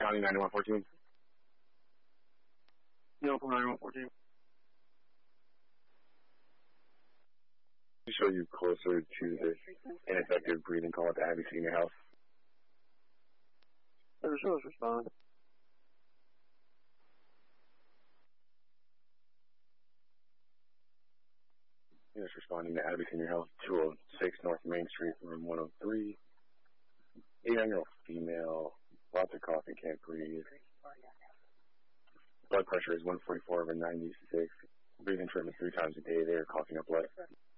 County 9114. No, 9114. To show you closer to this ineffective breathing call at the Abbey Senior House. Show us respond. Yes, responding to Abbey Senior Health, 206 North Main Street, room 103. 8-year-old female, lots of coughing, can't breathe. Blood pressure is 144/96. Breathing treatment 3 times a day. They are coughing up blood.